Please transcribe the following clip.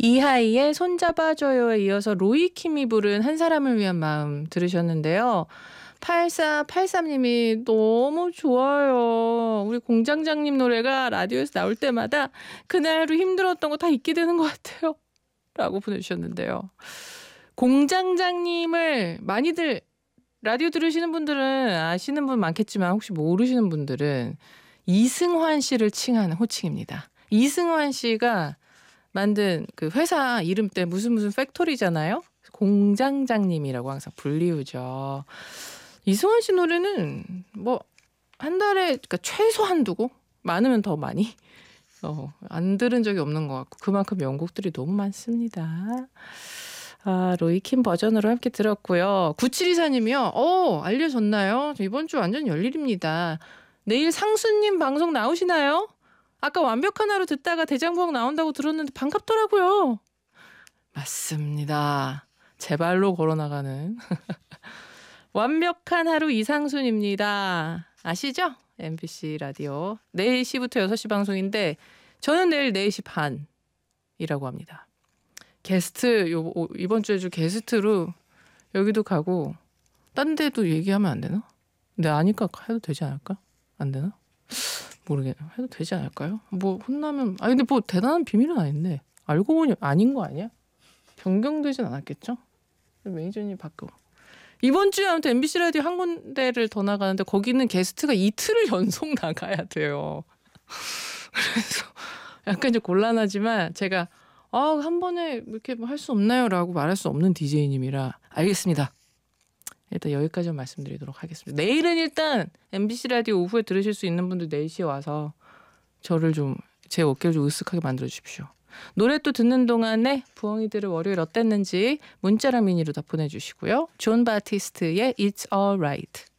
이하이의 손잡아줘요에 이어서 로이킴이 부른 한 사람을 위한 마음 들으셨는데요. 8483님이 너무 좋아요. 우리 공장장님 노래가 라디오에서 나올 때마다 그날 하루 힘들었던 거 다 잊게 되는 것 같아요. 라고 보내주셨는데요. 공장장님을 많이들 라디오 들으시는 분들은 아시는 분 많겠지만 혹시 모르시는 분들은 이승환 씨를 칭하는 호칭입니다. 이승환 씨가 만든 그 회사 이름 때 무슨 팩토리잖아요. 공장장님이라고 항상 불리우죠. 이승환 씨 노래는 뭐 한 달에 그러니까 최소 한두 곡, 많으면 더 많이 안 들은 적이 없는 것 같고 그만큼 명곡들이 너무 많습니다. 로이킴 버전으로 함께 들었고요. 9724님이요. 알려졌나요? 이번 주 완전 열일입니다. 내일 상수님 방송 나오시나요? 아까 완벽한 하루 듣다가 대장부학 나온다고 들었는데 반갑더라고요. 맞습니다. 제 발로 걸어나가는 완벽한 하루 이상순입니다. 아시죠? MBC 라디오 4시부터 6시 방송인데 저는 내일 4시 반이라고 합니다. 게스트 이번 주에 줄 게스트로 여기도 가고 딴 데도 얘기하면 안 되나? 근데 아니까 해도 되지 않을까? 안 되나? 모르겠네. 해도 되지 않을까요? 뭐 혼나면 근데 뭐 대단한 비밀은 아닌데 알고 보니 아닌 거 아니야? 변경되진 않았겠죠? 매니저님 바꾸고 이번 주에 아무튼 MBC 라디오 한 군데를 더 나가는데 거기는 게스트가 이틀을 연속 나가야 돼요. 그래서 약간 이제 곤란하지만 제가 한 번에 이렇게 할 수 없나요? 라고 말할 수 없는 DJ님이라 알겠습니다. 일단 여기까지만 말씀드리도록 하겠습니다. 내일은 일단 MBC 라디오 오후에 들으실 수 있는 분들 4시에 와서 저를 좀 제 어깨를 좀 으쓱하게 만들어 주십시오. 노래 또 듣는 동안에 부엉이들의 월요일 어땠는지 문자랑 미니로 다 보내주시고요. 존 바티스트의 It's Alright.